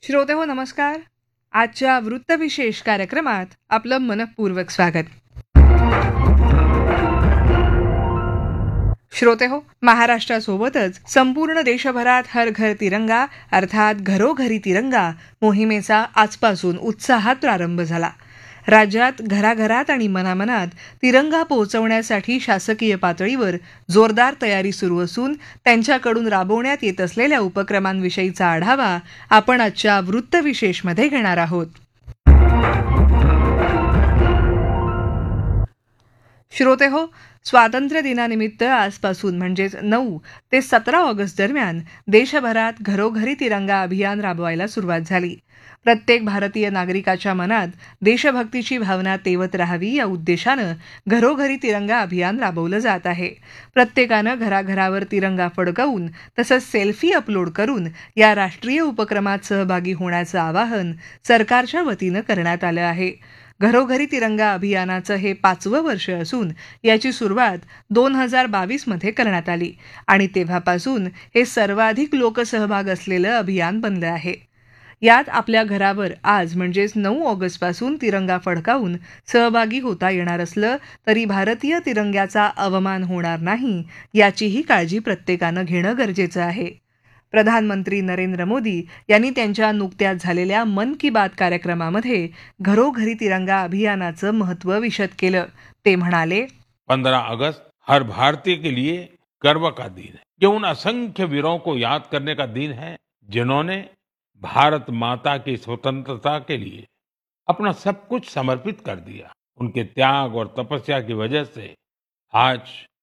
श्रोते हो नमस्कार. आजच्या वृत्तविशेष कार्यक्रमात आपलं मनःपूर्वक स्वागत. श्रोते हो, महाराष्ट्रासोबतच संपूर्ण देशभरात हर घर तिरंगा अर्थात घरोघरी तिरंगा मोहिमेचा आजपासून उत्साहात प्रारंभ झाला. राज्यात घराघरात आणि मनामनात तिरंगा पोहोचवण्यासाठी शासकीय पातळीवर जोरदार तयारी सुरू असून त्यांच्याकडून राबवण्यात येत असलेल्या उपक्रमांविषयीचा आढावा आपण आजच्या वृत्तविशेषमध्ये घेणार आहोत. श्रोते हो, स्वातंत्र्य दिनानिमित्त आजपासून म्हणजेच 9 ते 17 ऑगस्ट दरम्यान देशभरात घरोघरी तिरंगा अभियान राबवायला सुरुवात झाली. प्रत्येक भारतीय नागरिकाच्या मनात देशभक्तीची भावना तेवत राहावी या उद्देशानं घरोघरी तिरंगा अभियान राबवलं जात आहे. प्रत्येकानं घराघरावर तिरंगा फडकवून तसंच सेल्फी अपलोड करून या राष्ट्रीय उपक्रमात सहभागी होण्याचं आवाहन सरकारच्या वतीनं करण्यात आलं आहे. घरोघरी तिरंगा अभियानाचं हे 5वं वर्ष असून याची सुरुवात 2022 मध्ये करण्यात आली आणि तेव्हापासून हे सर्वाधिक लोकसहभाग असलेलं अभियान बनलं आहे. यात आपल्या घरावर आज म्हणजेच 9 ऑगस्टपासून तिरंगा फडकावून सहभागी होता येणार असलं तरी भारतीय तिरंग्याचा अवमान होणार नाही याचीही काळजी प्रत्येकानं घेणं गरजेचं आहे. प्रधानमंत्री नरेंद्र मोदी यांनी त्यांच्या नुकत्याच झालेल्या मन की बात कार्यक्रमामध्ये घरोघरी तिरंगा अभियानाचं महत्त्व विशद केलं. ते म्हणाले, 15 अगस्त हर भारतीय के लिए गर्व का दिन है. ये उन असंख्य वीरों को याद करने का दिन है जिन्होंने भारत माता की स्वतंत्रता के लिए अपना सब कुछ समर्पित कर दिया. उनके त्याग और तपस्या की वजह से आज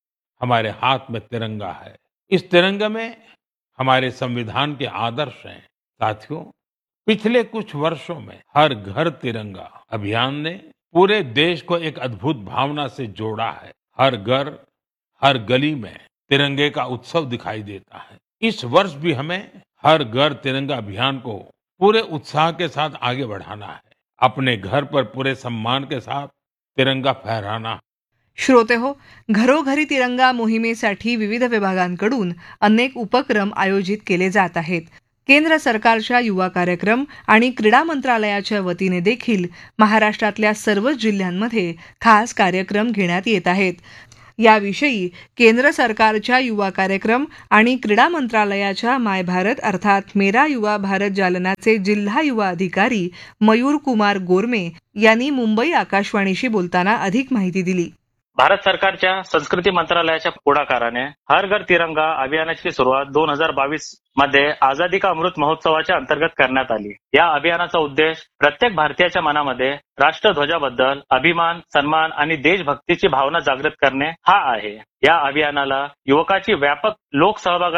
हमारे हाथ में तिरंगा है. इस तिरंगे में हमारे संविधान के आदर्श हैं. साथियों, पिछले कुछ वर्षों में हर घर तिरंगा अभियान ने पूरे देश को एक अद्भुत भावना से जोड़ा है. हर घर, हर गली में तिरंगे का उत्सव दिखाई देता है. इस वर्ष भी हमें हर घर तिरंगा अभियान को पूरे उत्साह के साथ आगे बढ़ाना है. अपने घर पर पूरे सम्मान के साथ तिरंगा फहराना. श्रोते हो, घरोघरी तिरंगा मोहिमेसाठी विविध विभागांकडून अनेक उपक्रम आयोजित केले जात आहेत. केंद्र सरकारच्या युवा कार्यक्रम आणि क्रीडा मंत्रालयाच्या वतीने देखील महाराष्ट्रातल्या सर्वच जिल्ह्यांमध्ये खास कार्यक्रम घेण्यात येत आहेत. याविषयी केंद्र सरकारच्या युवा कार्यक्रम आणि क्रीडा मंत्रालयाच्या माय भारत अर्थात मेरा युवा भारत जालनाचे जिल्हा युवा अधिकारी मयूर कुमार गोरमे यांनी मुंबई आकाशवाणीशी बोलताना अधिक माहिती दिली. भारत सरकारच्या संस्कृती मंत्रालयाच्या पुढाकाराने हर घर तिरंगा अभियानाची सुरुवात 2022 मध्ये आझादी का अमृत महोत्सवाच्या अंतर्गत करण्यात आली. या अभियानाचा उद्देश प्रत्येक भारतीयाच्या मनामध्ये राष्ट्रध्वजाबद्दल अभिमान, सन्मान आणि देशभक्तीची भावना जागृत करणे हा आहे. या अभियानाला युवकाची व्यापक लोकसहभागाची